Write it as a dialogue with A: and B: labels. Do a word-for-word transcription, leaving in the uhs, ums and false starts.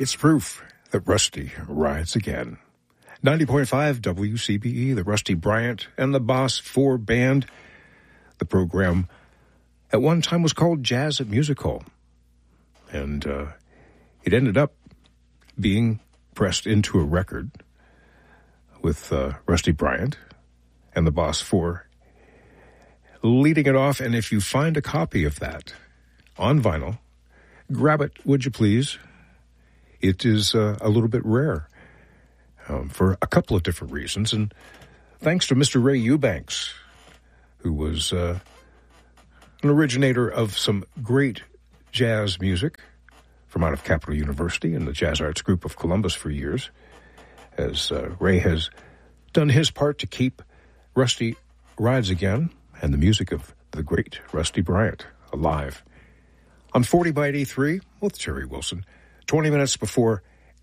A: It's proof that Rusty rides again. ninety point five W C B E, the Rusty Bryant and the Boss Four Band. The program at one time was called Jazz at Music Hall. And uh, it ended up being pressed into a record with uh, Rusty Bryant and the Boss Four leading it off. And if you find a copy of that on vinyl, grab it, would you please? It is uh, a little bit rare um, for a couple of different reasons. And thanks to Mister Ray Eubanks, who was uh, an originator of some great jazz music from out of Capital University and the Jazz Arts Group of Columbus for years, as uh, Ray has done his part to keep Rusty Rides Again and the music of the great Rusty Bryant alive. On forty by eighty-three with Jerry Wilson, twenty minutes before